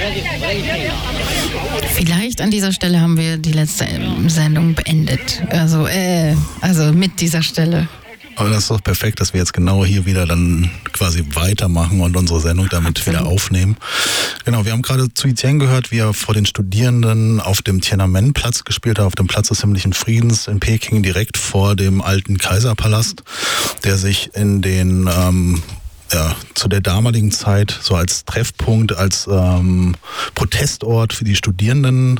Vielleicht an dieser Stelle haben wir die letzte Sendung beendet. Also mit dieser Stelle. Aber das ist doch perfekt, dass wir jetzt genau hier wieder dann quasi weitermachen und unsere Sendung damit wieder aufnehmen. Genau, wir haben gerade Cui Jian gehört, wie er vor den Studierenden auf dem Tiananmen-Platz gespielt hat, auf dem Platz des himmlischen Friedens in Peking, direkt vor dem alten Kaiserpalast, der sich in den zu der damaligen Zeit so als Treffpunkt, als Protestort für die Studierenden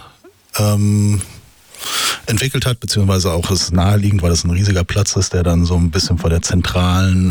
entwickelt hat, beziehungsweise auch ist naheliegend, weil es ein riesiger Platz ist, der dann so ein bisschen vor der zentralen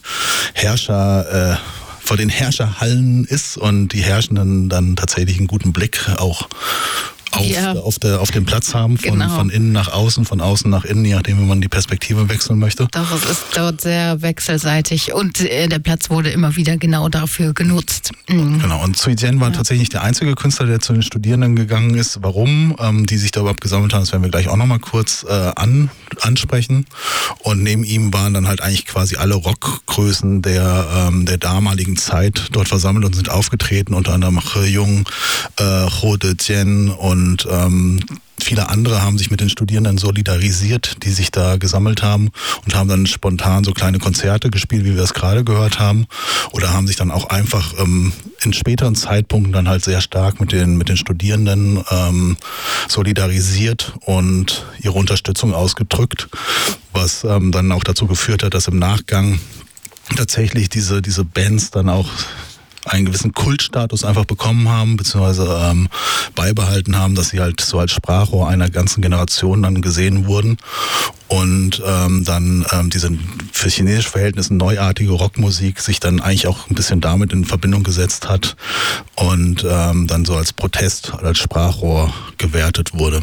vor den Herrscherhallen ist und die Herrschenden dann tatsächlich einen guten Blick auch auf den Platz haben, von innen nach außen, von außen nach innen, je nachdem, wie man die Perspektive wechseln möchte. Doch, es ist dort sehr wechselseitig und der Platz wurde immer wieder genau dafür genutzt. Mhm. Genau, und Cui Jian war tatsächlich der einzige Künstler, der zu den Studierenden gegangen ist. Warum? Die sich da überhaupt gesammelt haben, das werden wir gleich auch nochmal kurz ansprechen. Und neben ihm waren dann halt eigentlich quasi alle Rockgrößen der damaligen Zeit dort versammelt und sind aufgetreten, unter anderem He Jung, Ho De-jian und viele andere haben sich mit den Studierenden solidarisiert, die sich da gesammelt haben und haben dann spontan so kleine Konzerte gespielt, wie wir es gerade gehört haben, oder haben sich dann auch einfach in späteren Zeitpunkten dann halt sehr stark mit den Studierenden solidarisiert und ihre Unterstützung ausgedrückt, was dann auch dazu geführt hat, dass im Nachgang tatsächlich diese Bands dann auch einen gewissen Kultstatus einfach bekommen haben, beziehungsweise beibehalten haben, dass sie halt so als Sprachrohr einer ganzen Generation dann gesehen wurden und dann diese für chinesische Verhältnisse neuartige Rockmusik sich dann eigentlich auch ein bisschen damit in Verbindung gesetzt hat und dann so als Protest, als Sprachrohr gewertet wurde.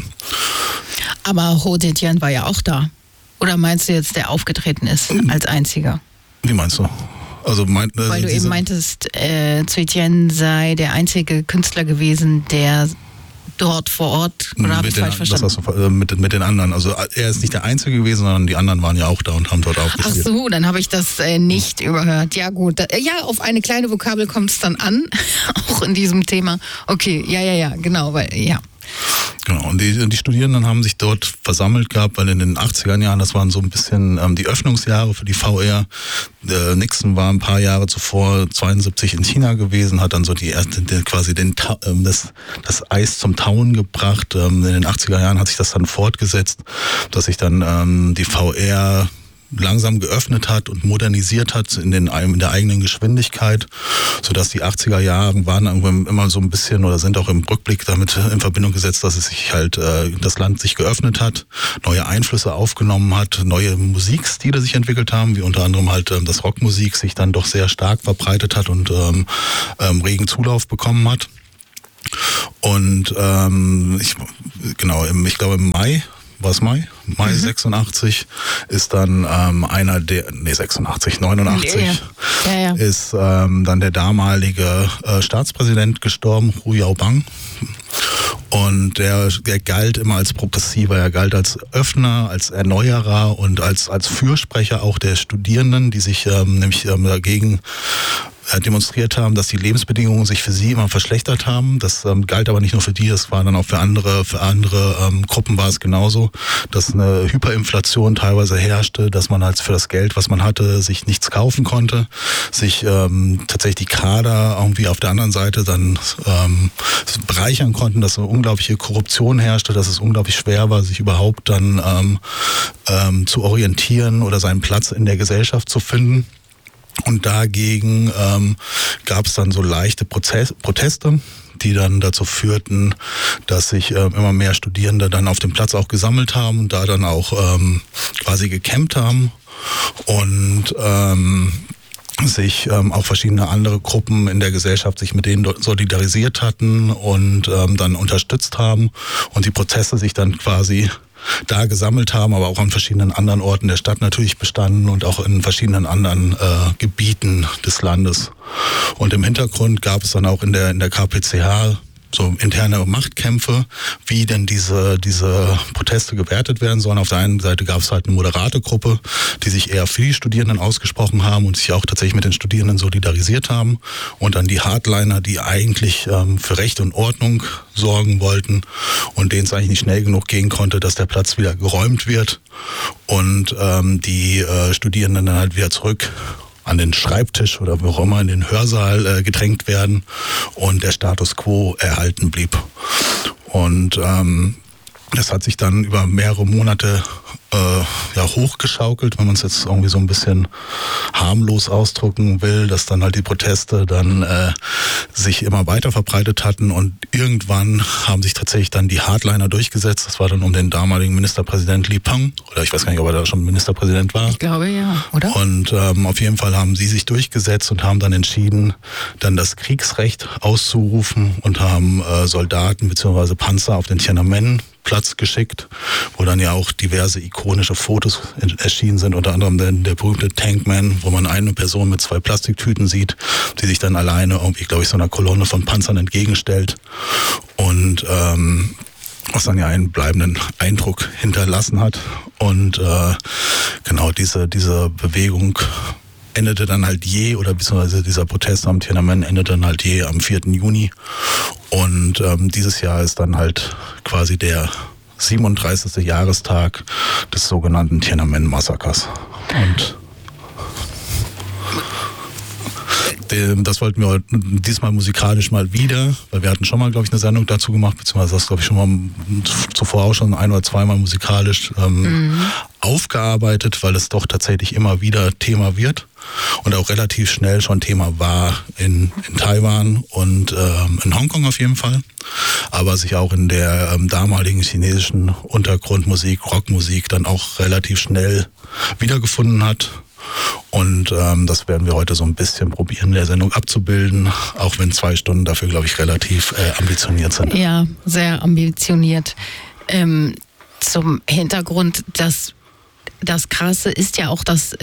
Aber Ho De-jian war ja auch da. Oder meinst du jetzt, der aufgetreten ist als einziger? Wie meinst du? Also weil du eben meintest, Cui Jian sei der einzige Künstler gewesen, der dort vor Ort, oder habe ich falsch verstanden? Das hast du, mit den anderen. Also er ist nicht der Einzige gewesen, sondern die anderen waren ja auch da und haben dort auch gespielt. Ach so, dann habe ich das nicht überhört. Ja gut, auf eine kleine Vokabel kommt es dann an, auch in diesem Thema. Okay, ja, genau, Genau, und die Studierenden haben sich dort versammelt gehabt, weil in den 80er Jahren, das waren so ein bisschen die Öffnungsjahre für die VR. Nixon war ein paar Jahre zuvor, 72 in China gewesen, hat dann so das Eis zum Tauen gebracht. In den 80er Jahren hat sich das dann fortgesetzt, dass sich dann die VR langsam geöffnet hat und modernisiert hat in der eigenen Geschwindigkeit, sodass die 80er Jahre waren immer so ein bisschen oder sind auch im Rückblick damit in Verbindung gesetzt, dass es sich halt das Land sich geöffnet hat, neue Einflüsse aufgenommen hat, neue Musikstile sich entwickelt haben, wie unter anderem halt das Rockmusik sich dann doch sehr stark verbreitet hat und regen Zulauf bekommen hat. Und ich glaube im Mai 86 ist dann 89 ist dann der damalige Staatspräsident gestorben, Hu Yaobang. Und der galt immer als Progressiver, er galt als Öffner, als Erneuerer und als Fürsprecher auch der Studierenden, die sich nämlich dagegen demonstriert haben, dass die Lebensbedingungen sich für sie immer verschlechtert haben. Das galt aber nicht nur für die, das war dann auch für andere Gruppen war es genauso, dass eine Hyperinflation teilweise herrschte, dass man halt für das Geld, was man hatte, sich nichts kaufen konnte, sich tatsächlich die Kader irgendwie auf der anderen Seite dann bereichern konnten, dass eine unglaubliche Korruption herrschte, dass es unglaublich schwer war, sich überhaupt dann zu orientieren oder seinen Platz in der Gesellschaft zu finden. Und dagegen gab es dann so leichte Proteste, die dann dazu führten, dass sich immer mehr Studierende dann auf dem Platz auch gesammelt haben und da dann auch quasi gecampt haben und sich auch verschiedene andere Gruppen in der Gesellschaft sich mit denen solidarisiert hatten und dann unterstützt haben und die Proteste sich dann quasi da gesammelt haben, aber auch an verschiedenen anderen Orten der Stadt natürlich bestanden und auch in verschiedenen anderen Gebieten des Landes. Und im Hintergrund gab es dann auch in der KPCH so interne Machtkämpfe, wie denn diese Proteste gewertet werden sollen. Auf der einen Seite gab es halt eine moderate Gruppe, die sich eher für die Studierenden ausgesprochen haben und sich auch tatsächlich mit den Studierenden solidarisiert haben. Und dann die Hardliner, die eigentlich für Recht und Ordnung sorgen wollten und denen es eigentlich nicht schnell genug gehen konnte, dass der Platz wieder geräumt wird und die Studierenden dann halt wieder zurück an den Schreibtisch oder wo auch immer in den Hörsaal gedrängt werden und der Status quo erhalten blieb. Und das hat sich dann über mehrere Monate hochgeschaukelt, wenn man es jetzt irgendwie so ein bisschen harmlos ausdrücken will, dass dann halt die Proteste dann sich immer weiter verbreitet hatten und irgendwann haben sich tatsächlich dann die Hardliner durchgesetzt. Das war dann um den damaligen Ministerpräsident Li Peng, oder ich weiß gar nicht, ob er da schon Ministerpräsident war. Ich glaube ja, oder? Und auf jeden Fall haben sie sich durchgesetzt und haben dann entschieden, dann das Kriegsrecht auszurufen und haben Soldaten bzw. Panzer auf den Tiananmen-Platz geschickt, wo dann ja auch diverse ikonische Fotos erschienen sind, unter anderem der berühmte Tankman, wo man eine Person mit 2 Plastiktüten sieht, die sich dann alleine irgendwie, glaube ich, so einer Kolonne von Panzern entgegenstellt und was dann ja einen bleibenden Eindruck hinterlassen hat. Und genau diese Bewegung endete dann halt beziehungsweise dieser Protest am Tiananmen endete dann halt am 4. Juni. Und dieses Jahr ist dann halt quasi der 37. Jahrestag des sogenannten Tiananmen-Massakers. Und das wollten wir diesmal musikalisch mal wieder, weil wir hatten schon mal, glaube ich, eine Sendung dazu gemacht, beziehungsweise das, glaube ich, schon mal zuvor auch schon 1 oder 2 Mal musikalisch aufgearbeitet, weil es doch tatsächlich immer wieder Thema wird und auch relativ schnell schon Thema war in Taiwan und in Hongkong auf jeden Fall, aber sich auch in der damaligen chinesischen Untergrundmusik, Rockmusik dann auch relativ schnell wiedergefunden hat. Und das werden wir heute so ein bisschen probieren, in der Sendung abzubilden, auch wenn 2 Stunden dafür, glaube ich, relativ ambitioniert sind. Ja, sehr ambitioniert. Zum Hintergrund, das Krasse ist ja auch, dass,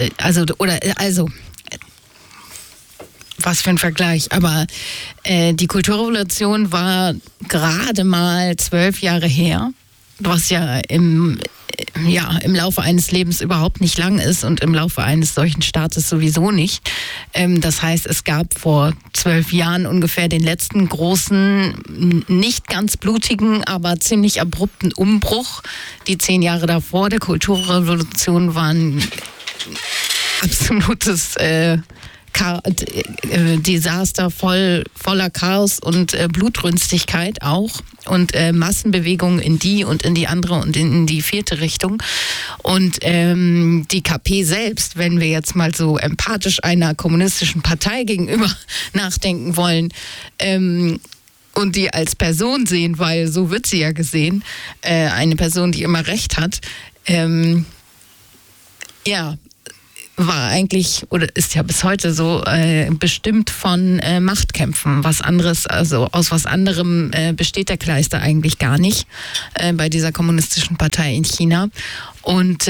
was für ein Vergleich, aber die Kulturrevolution war gerade mal 12 Jahre her, was ja im Laufe eines Lebens überhaupt nicht lang ist und im Laufe eines solchen Staates sowieso nicht. Das heißt, es gab vor 12 Jahren ungefähr den letzten großen, nicht ganz blutigen, aber ziemlich abrupten Umbruch. Die 10 Jahre davor der Kulturrevolution waren absolutes Desaster, voller Chaos und Blutrünstigkeit auch und Massenbewegungen in die und in die andere und in die 4. Richtung. Und die KP selbst, wenn wir jetzt mal so empathisch einer kommunistischen Partei gegenüber nachdenken wollen, und die als Person sehen, weil so wird sie ja gesehen, eine Person, die immer Recht hat, war eigentlich oder ist ja bis heute so bestimmt von Machtkämpfen. Was anderes, also aus was anderem besteht der Kleister eigentlich gar nicht bei dieser kommunistischen Partei in China. Und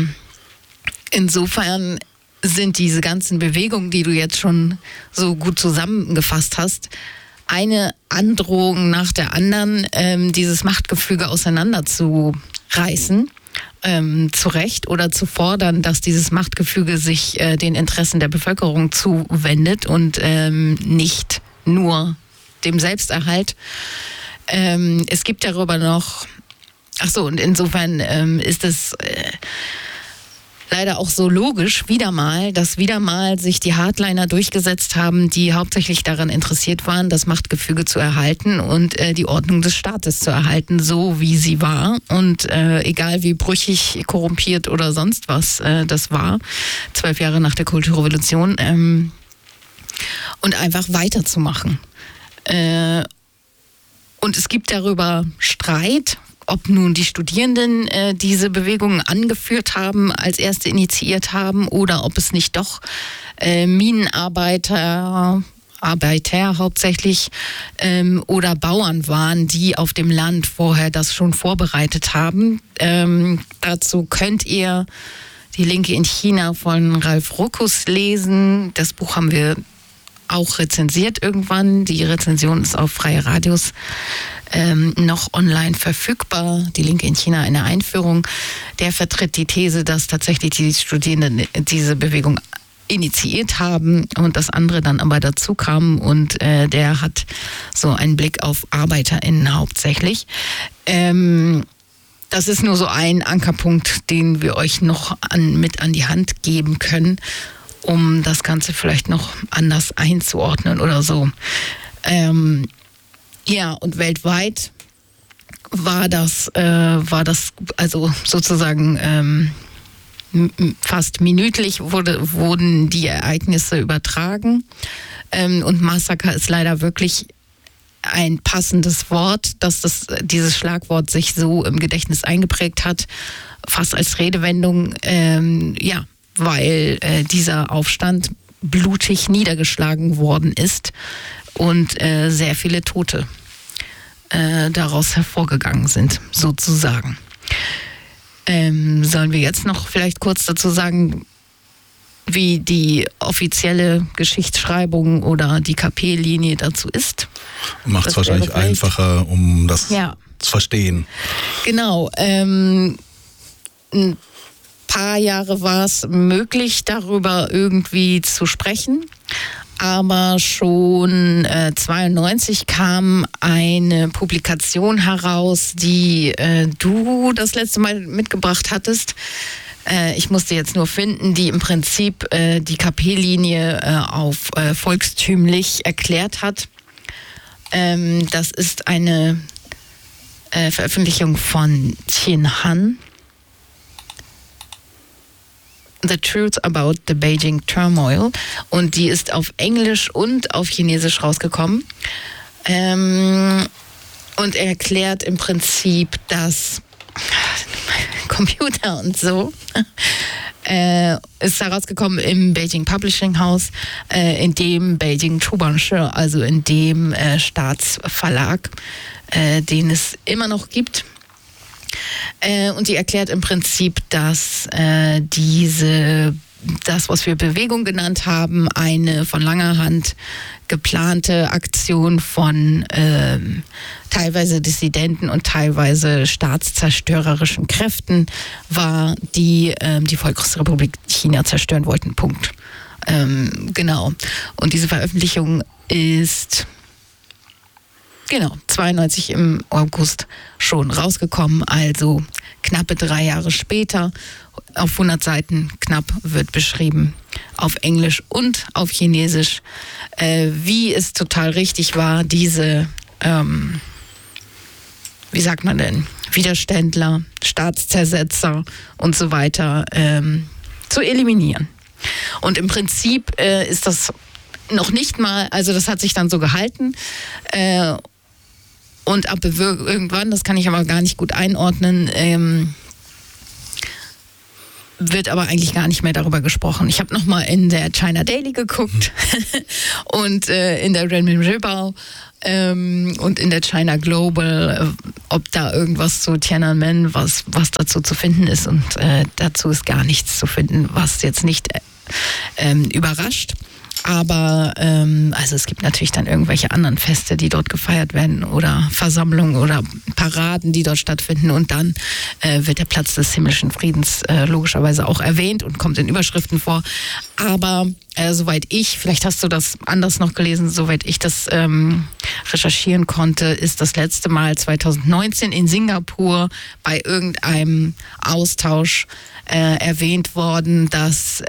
insofern sind diese ganzen Bewegungen, die du jetzt schon so gut zusammengefasst hast, eine Androhung nach der anderen, dieses Machtgefüge auseinanderzureißen. Zu Recht oder zu fordern, dass dieses Machtgefüge sich den Interessen der Bevölkerung zuwendet und nicht nur dem Selbsterhalt. Es gibt darüber noch, und insofern ist es leider auch so logisch, dass wieder mal sich die Hardliner durchgesetzt haben, die hauptsächlich daran interessiert waren, das Machtgefüge zu erhalten und die Ordnung des Staates zu erhalten, so wie sie war. Und egal wie brüchig, korrumpiert oder sonst was das war, 12 Jahre nach der Kulturrevolution, und einfach weiterzumachen. Und es gibt darüber Streit, ob nun die Studierenden diese Bewegungen angeführt haben, als erste initiiert haben, oder ob es nicht doch Minenarbeiter hauptsächlich oder Bauern waren, die auf dem Land vorher das schon vorbereitet haben. Dazu könnt ihr Die Linke in China von Ralf Ruckus lesen. Das Buch haben wir auch rezensiert irgendwann. Die Rezension ist auf Freie Radios noch online verfügbar. Die Linke in China, eine Einführung. Der vertritt die These, dass tatsächlich die Studierenden diese Bewegung initiiert haben und das andere dann aber dazu kam, und der hat so einen Blick auf ArbeiterInnen hauptsächlich. Das ist nur so ein Ankerpunkt, den wir euch noch mit an die Hand geben können, um das Ganze vielleicht noch anders einzuordnen oder so. Ja, und weltweit war das also sozusagen fast minütlich wurden die Ereignisse übertragen. Und Massaker ist leider wirklich ein passendes Wort, dass dieses Schlagwort sich so im Gedächtnis eingeprägt hat, fast als Redewendung, weil dieser Aufstand blutig niedergeschlagen worden ist und sehr viele Tote daraus hervorgegangen sind, sozusagen. Sollen wir jetzt noch vielleicht kurz dazu sagen, wie die offizielle Geschichtsschreibung oder die KP-Linie dazu ist? Macht es wahrscheinlich einfacher, um das zu verstehen. Genau. Ein paar Jahre war es möglich, darüber irgendwie zu sprechen. Aber schon 1992 kam eine Publikation heraus, die du das letzte Mal mitgebracht hattest. Ich musste jetzt nur finden, die im Prinzip die KP-Linie auf volkstümlich erklärt hat. Das ist eine Veröffentlichung von Qin Han. The Truth About the Beijing Turmoil, und die ist auf Englisch und auf Chinesisch rausgekommen und erklärt im Prinzip, dass Computer und so ist herausgekommen im Beijing Publishing House, in dem Beijing Chubanshi, also in dem Staatsverlag, den es immer noch gibt. Und die erklärt im Prinzip, dass das, was wir Bewegung genannt haben, eine von langer Hand geplante Aktion von teilweise Dissidenten und teilweise staatszerstörerischen Kräften war, die die Volksrepublik China zerstören wollten. Punkt. Genau. Und diese Veröffentlichung ist 92 im August schon rausgekommen, also knappe 3 Jahre später. Auf 100 Seiten knapp wird beschrieben, auf Englisch und auf Chinesisch, wie es total richtig war, diese, wie sagt man denn, Widerständler, Staatszersetzer und so weiter zu eliminieren. Und im Prinzip ist das noch nicht mal, also das hat sich dann so gehalten, und ab irgendwann, das kann ich aber gar nicht gut einordnen, wird aber eigentlich gar nicht mehr darüber gesprochen. Ich habe nochmal in der China Daily geguckt und in der Renmin Ribao und in der China Global, ob da irgendwas zu Tiananmen, was dazu zu finden ist. Und dazu ist gar nichts zu finden, was jetzt nicht überrascht. Aber also es gibt natürlich dann irgendwelche anderen Feste, die dort gefeiert werden oder Versammlungen oder Paraden, die dort stattfinden, und dann wird der Platz des himmlischen Friedens logischerweise auch erwähnt und kommt in Überschriften vor. Aber soweit ich, vielleicht hast du das anders noch gelesen, soweit ich das recherchieren konnte, ist das letzte Mal 2019 in Singapur bei irgendeinem Austausch erwähnt worden, dass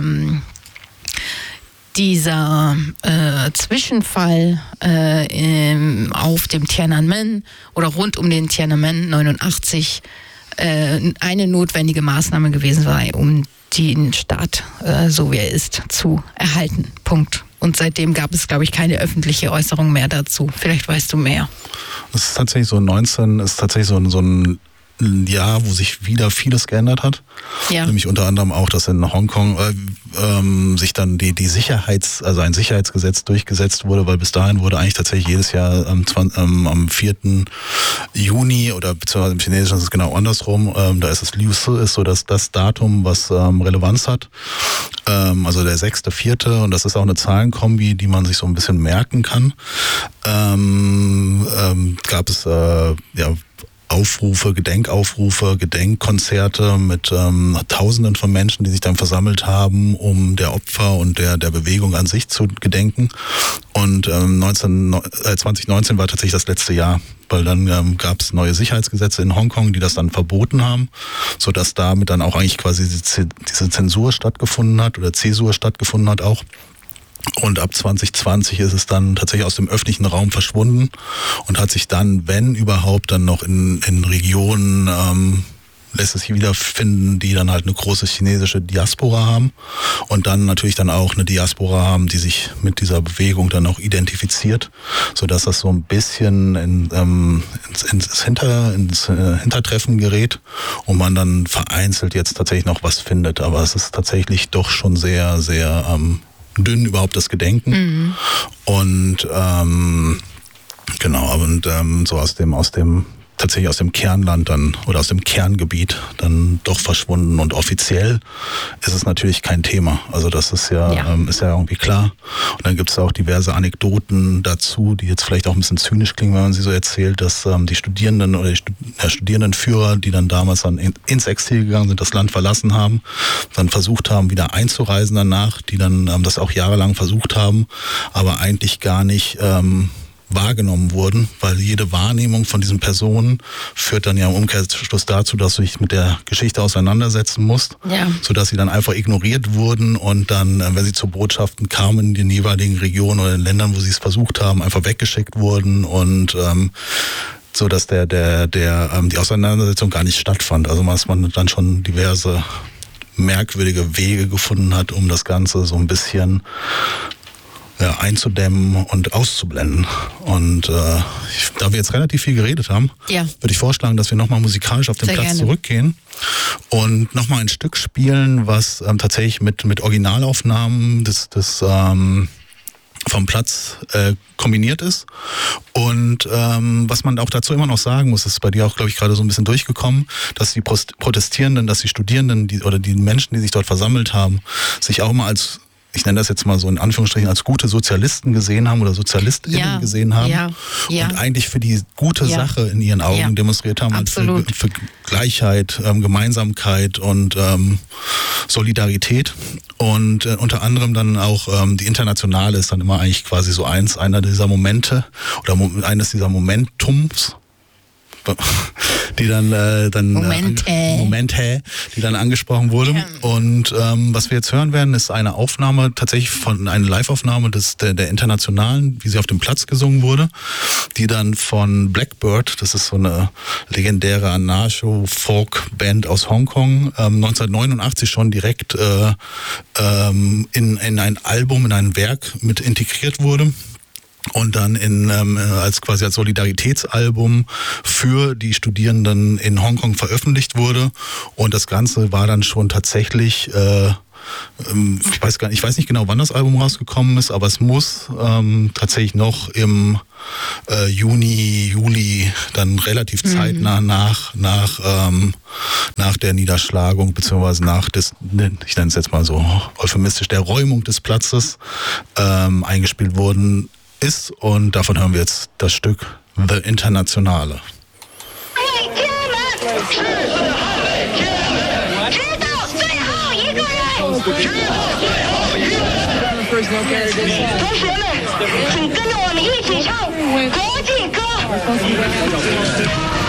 dieser Zwischenfall auf dem Tiananmen oder rund um den Tiananmen 89 eine notwendige Maßnahme gewesen sei, um den Staat, so wie er ist, zu erhalten. Punkt. Und seitdem gab es, glaube ich, keine öffentliche Äußerung mehr dazu. Vielleicht weißt du mehr. Das ist tatsächlich so 19, ist tatsächlich so ein ein Jahr, wo sich wieder vieles geändert hat. Ja. Nämlich unter anderem auch, dass in Hongkong sich dann ein Sicherheitsgesetz durchgesetzt wurde, weil bis dahin wurde eigentlich tatsächlich jedes Jahr am 4. Juni oder beziehungsweise im Chinesischen ist es genau andersrum, da ist es Liu Si, ist so das Datum, was Relevanz hat. Also der 6.4. und das ist auch eine Zahlenkombi, die man sich so ein bisschen merken kann. Gab es Gedenkaufrufe, Gedenkkonzerte mit Tausenden von Menschen, die sich dann versammelt haben, um der Opfer und der Bewegung an sich zu gedenken. Und 2019 war tatsächlich das letzte Jahr, weil dann gab es neue Sicherheitsgesetze in Hongkong, die das dann verboten haben, sodass damit dann auch eigentlich quasi diese Zensur stattgefunden hat oder Zäsur stattgefunden hat auch. Und ab 2020 ist es dann tatsächlich aus dem öffentlichen Raum verschwunden und hat sich dann, wenn überhaupt, dann noch in Regionen lässt es sich wiederfinden, die dann halt eine große chinesische Diaspora haben und dann natürlich dann auch eine Diaspora haben, die sich mit dieser Bewegung dann auch identifiziert, sodass das so ein bisschen ins Hintertreffen gerät und man dann vereinzelt jetzt tatsächlich noch was findet. Aber es ist tatsächlich doch schon sehr, sehr dünn überhaupt das Gedenken. Und genau, und so tatsächlich aus dem Kernland dann oder aus dem Kerngebiet dann doch verschwunden und offiziell ist es natürlich kein Thema. Also das ist ja irgendwie klar. Und dann gibt es auch diverse Anekdoten dazu, die jetzt vielleicht auch ein bisschen zynisch klingen, wenn man sie so erzählt, dass die Studierenden oder die Studierendenführer, die dann damals dann ins Exil gegangen sind, das Land verlassen haben, dann versucht haben, wieder einzureisen danach, die dann das auch jahrelang versucht haben, aber eigentlich gar nicht wahrgenommen wurden, weil jede Wahrnehmung von diesen Personen führt dann ja im Umkehrschluss dazu, dass du dich mit der Geschichte auseinandersetzen musst, sodass sie dann einfach ignoriert wurden und dann, wenn sie zu Botschaften kamen in den jeweiligen Regionen oder in Ländern, wo sie es versucht haben, einfach weggeschickt wurden und so dass die Auseinandersetzung gar nicht stattfand. Also dass man dann schon diverse merkwürdige Wege gefunden hat, um das Ganze so ein bisschen einzudämmen und auszublenden. Und da wir jetzt relativ viel geredet haben, würde ich vorschlagen, dass wir nochmal musikalisch auf den Platz zurückgehen und nochmal ein Stück spielen, was tatsächlich mit Originalaufnahmen des vom Platz kombiniert ist. Und was man auch dazu immer noch sagen muss, ist bei dir auch, glaube ich, gerade so ein bisschen durchgekommen, dass die Protestierenden, dass die Studierenden oder die Menschen, die sich dort versammelt haben, sich auch immer als, ich nenne das jetzt mal so in Anführungsstrichen, als gute Sozialisten gesehen haben oder SozialistInnen gesehen haben und eigentlich für die gute Sache in ihren Augen demonstriert haben, als für Gleichheit, Gemeinsamkeit und Solidarität. Und unter anderem dann auch die Internationale ist dann immer eigentlich quasi so einer dieser Momente oder eines dieser Momentums, die dann Momente, die dann angesprochen wurde. Und was wir jetzt hören werden, ist eine Aufnahme, tatsächlich eine Live-Aufnahme der Internationalen, wie sie auf dem Platz gesungen wurde, die dann von Blackbird, das ist so eine legendäre Anarcho-Folk-Band aus Hongkong, 1989 schon direkt in ein Album, in ein Werk mit integriert wurde. Und dann als Solidaritätsalbum für die Studierenden in Hongkong veröffentlicht wurde. Und das Ganze war dann schon tatsächlich, ich weiß nicht genau, wann das Album rausgekommen ist, aber es muss tatsächlich noch im Juni, Juli dann relativ zeitnah nach der Niederschlagung beziehungsweise ich nenne es jetzt mal so euphemistisch, der Räumung des Platzes eingespielt worden ist, und davon hören wir jetzt das Stück The Internationale. 同学们，请跟着我们一起唱国际歌。